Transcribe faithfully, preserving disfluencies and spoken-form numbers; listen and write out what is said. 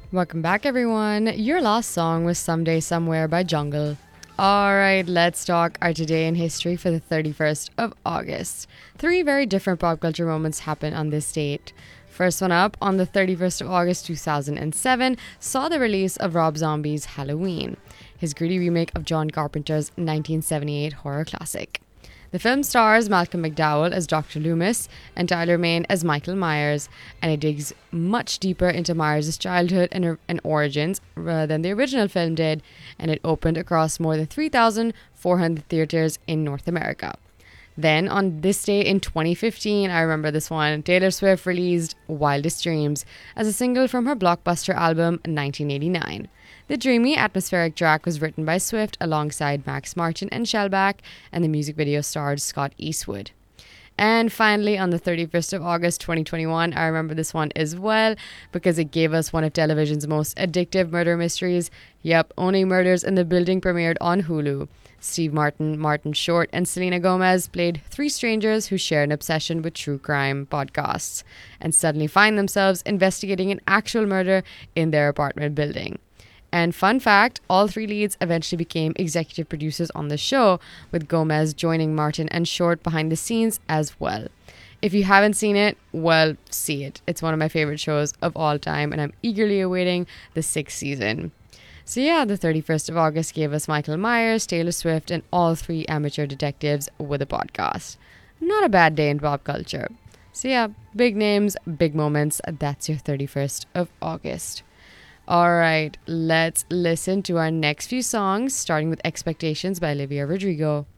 Welcome back, everyone. Your last song was Someday Somewhere by Jungle. Alright, let's talk our today in history for the thirty-first of August. Three very different pop culture moments happened on this date. First one up, on the thirty-first of August two thousand seven, saw the release of Rob Zombie's Halloween, his gritty remake of John Carpenter's nineteen seventy-eight horror classic. The film stars Malcolm McDowell as Doctor Loomis and Tyler Mane as Michael Myers, and it digs much deeper into Myers' childhood and, and origins uh, than the original film did, and it opened across more than three thousand four hundred theaters in North America. Then, on this day in twenty fifteen, I remember this one, Taylor Swift released Wildest Dreams as a single from her blockbuster album nineteen eighty-nine. The dreamy, atmospheric track was written by Swift alongside Max Martin and Shellback, and the music video starred Scott Eastwood. And finally, on the thirty-first of August twenty twenty-one, I remember this one as well because it gave us one of television's most addictive murder mysteries. Yep, Only Murders in the Building premiered on Hulu. Steve Martin, Martin Short, and Selena Gomez played three strangers who share an obsession with true crime podcasts and suddenly find themselves investigating an actual murder in their apartment building. And fun fact, all three leads eventually became executive producers on the show, with Gomez joining Martin and Short behind the scenes as well. If you haven't seen it, well, see it. It's one of my favorite shows of all time, and I'm eagerly awaiting the sixth season. So yeah, the thirty-first of August gave us Michael Myers, Taylor Swift, and all three amateur detectives with a podcast. Not a bad day in pop culture. So yeah, big names, big moments. That's your thirty-first of August. Alright, let's listen to our next few songs, starting with Expectations by Olivia Rodrigo.